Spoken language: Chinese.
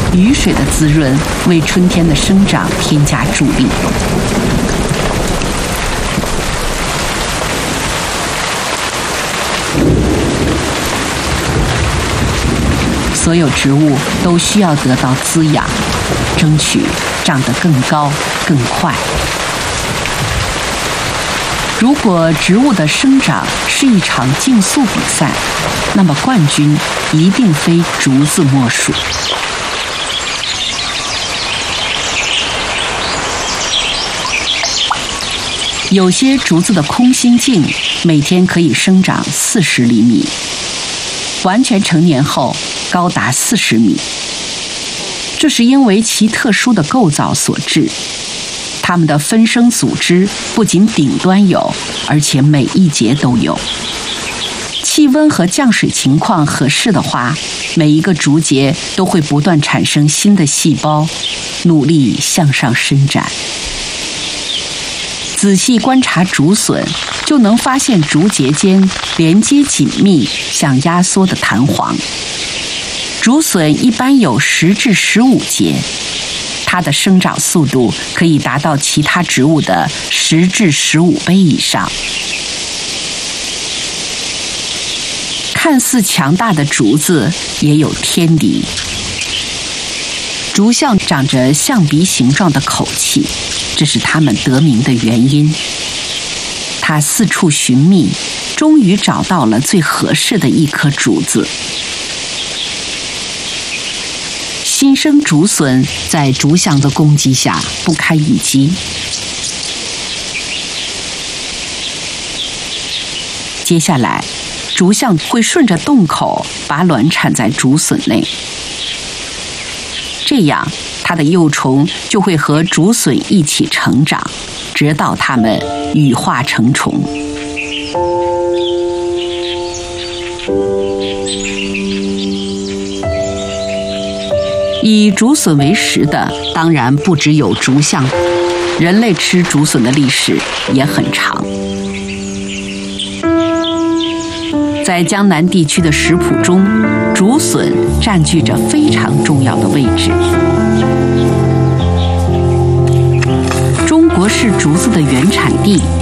雨水的滋润为春天的生长添加助力。所有植物都需要得到滋养，争取长得更高更快。如果植物的生长是一场竞速比赛，那么冠军一定非竹子莫属。有些竹子的空心茎每天可以生长40厘米，完全成年后高达40米，这是因为其特殊的构造所致。它们的分生组织不仅顶端有，而且每一节都有。气温和降水情况合适的话，每一个竹节都会不断产生新的细胞，努力向上伸展。仔细观察竹笋，就能发现竹节间连接紧密，像压缩的弹簧。竹笋一般有10至15节，它的生长速度可以达到其他植物的10至15倍以上。看似强大的竹子也有天敌。竹象长着象鼻形状的口器，这是它们得名的原因。它四处寻觅，终于找到了最合适的一颗竹子。新生竹笋在竹象的攻击下不堪一击。接下来，竹象会顺着洞口把卵产在竹笋内，这样它的幼虫就会和竹笋一起成长，直到它们羽化成虫。以竹笋为食的当然不只有竹象，人类吃竹笋的历史也很长。在江南地区的食谱中，竹笋占据着非常重要的位置。中国是竹子的原产地，